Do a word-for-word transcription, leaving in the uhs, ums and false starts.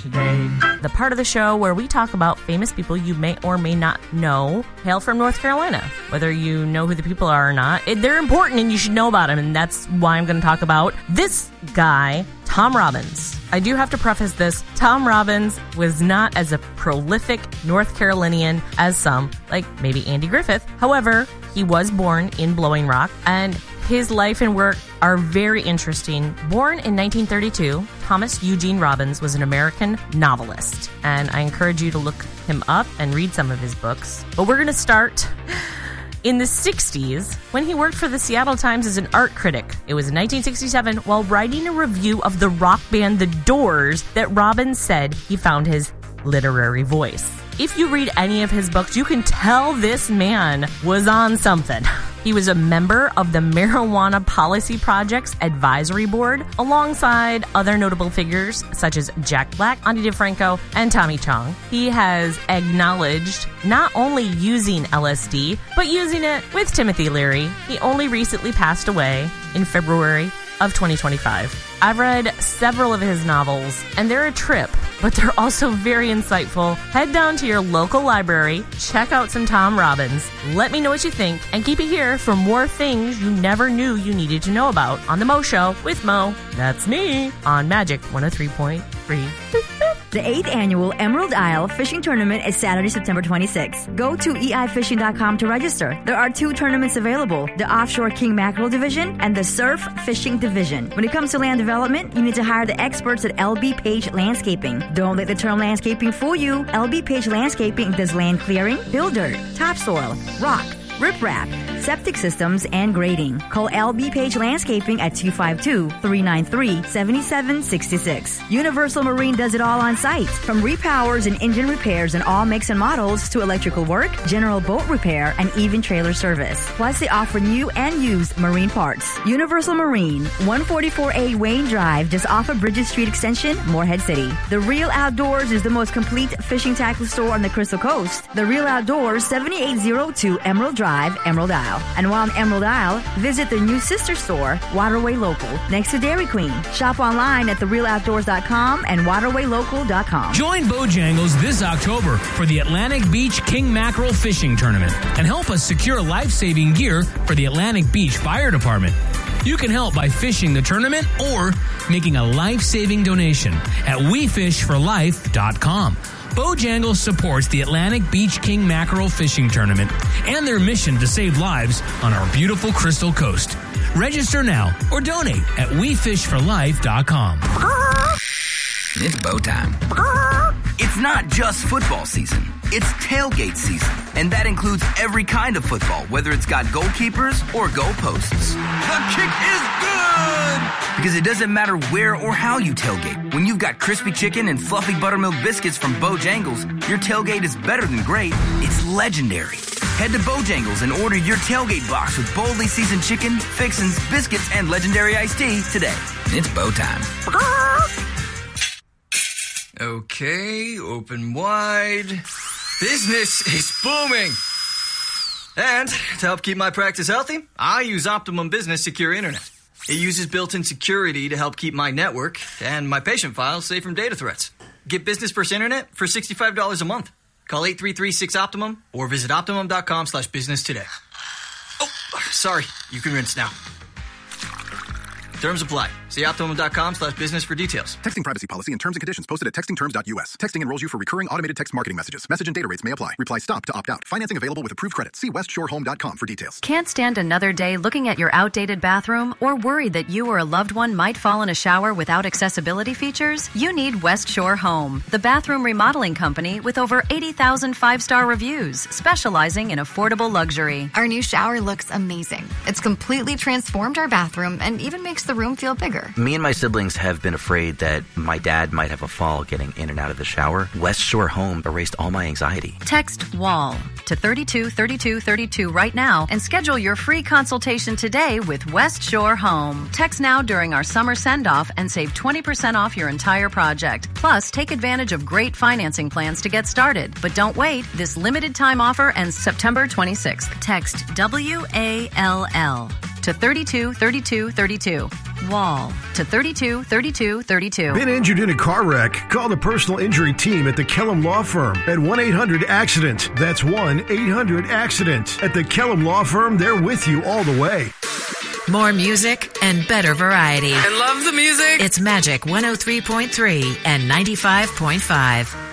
today. The part of the show where we talk about famous people you may or may not know hail from North Carolina. Whether you know who the people are or not, it, they're important and you should know about them, and that's why I'm going to talk about this guy, Tom Robbins. I do have to preface this. Tom Robbins was not as a prolific North Carolinian as some, like maybe Andy Griffith. However, he was born in Blowing Rock, and his life and work are very interesting. Born in nineteen thirty-two, Thomas Eugene Robbins was an American novelist, and I encourage you to look him up and read some of his books. But we're going to start in the sixties, when he worked for the Seattle Times as an art critic. It was in nineteen sixty-seven, while writing a review of the rock band The Doors, that Robbins said he found his literary voice. If you read any of his books, you can tell this man was on something. He was a member of the Marijuana Policy Project's advisory board, alongside other notable figures such as Jack Black, Ani DeFranco, and Tommy Chong. He has acknowledged not only using L S D, but using it with Timothy Leary. He only recently passed away in February of twenty twenty-five. I've read several of his novels, and they're a trip, but they're also very insightful. Head down to your local library, check out some Tom Robbins, let me know what you think, and keep it here for more things you never knew you needed to know about on The Mo Show with Mo. That's me on Magic one oh three point three. The eighth annual Emerald Isle Fishing Tournament is Saturday, September twenty-sixth. Go to E I fishing dot com to register. There are two tournaments available, the Offshore King Mackerel Division and the Surf Fishing Division. When it comes to land development, you need to hire the experts at L B Page Landscaping. Don't let the term landscaping fool you. L B Page Landscaping does land clearing, fill dirt, topsoil, rock, riprap, septic systems, and grading. Call L B Page Landscaping at two five two, three nine three, seven seven six six. Universal Marine does it all on site. From repowers and engine repairs in all makes and models to electrical work, general boat repair, and even trailer service. Plus, they offer new and used marine parts. Universal Marine, one forty-four A Wayne Drive, just off of Bridges Street Extension, Morehead City. The Real Outdoors is the most complete fishing tackle store on the Crystal Coast. The Real Outdoors, seventy-eight oh two Emerald Drive, Emerald Isle. And while in Emerald Isle, visit their new sister store, Waterway Local, next to Dairy Queen. Shop online at the real outdoors dot com and waterway local dot com. Join Bojangles this October for the Atlantic Beach King Mackerel Fishing Tournament and help us secure life-saving gear for the Atlantic Beach Fire Department. You can help by fishing the tournament or making a life-saving donation at we fish for life dot com. Bojangles supports the Atlantic Beach King Mackerel Fishing Tournament and their mission to save lives on our beautiful Crystal Coast. Register now or donate at we fish for life dot com. It's bow time. It's not just football season. It's tailgate season. And that includes every kind of football, whether it's got goalkeepers or goalposts. The kick is good! Because it doesn't matter where or how you tailgate. When you've got crispy chicken and fluffy buttermilk biscuits from Bojangles, your tailgate is better than great. It's legendary. Head to Bojangles and order your tailgate box with boldly seasoned chicken, fixins, biscuits, and legendary iced tea today. It's bow time. Okay, open wide. Business is booming. And to help keep my practice healthy, I use Optimum Business Secure Internet. It uses built-in security to help keep my network and my patient files safe from data threats. Get Business First Internet for sixty-five dollars a month. Call eight three three six Optimum or visit optimum dot com slash business today. Oh, sorry. You can rinse now. Terms apply. See optimum dot com slash business for details. Texting privacy policy and terms and conditions posted at texting terms dot U S. Texting enrolls you for recurring automated text marketing messages. Message and data rates may apply. Reply stop to opt out. Financing available with approved credit. See west shore home dot com for details. Can't stand another day looking at your outdated bathroom or worried that you or a loved one might fall in a shower without accessibility features? You need West Shore Home, the bathroom remodeling company with over eighty thousand five-star reviews, specializing in affordable luxury. Our new shower looks amazing. It's completely transformed our bathroom and even makes the room feel bigger. Me and my siblings have been afraid that my dad might have a fall getting in and out of the shower. West Shore Home erased all my anxiety. Text WALL to thirty-two thirty-two thirty-two right now and schedule your free consultation today with West Shore Home. Text now during our summer send-off and save twenty percent off your entire project. Plus, take advantage of great financing plans to get started. But don't wait. This limited time offer ends September twenty-sixth. Text W A L L to thirty-two thirty-two thirty-two. WALL to thirty-two thirty-two thirty-two. Been injured in a car wreck? Call the personal injury team at the Kellum Law Firm at one eight hundred accident. That's one eight hundred accident. At the Kellum Law Firm, they're with you all the way. More music and better variety. I love the music. It's Magic one oh three point three and ninety-five point five.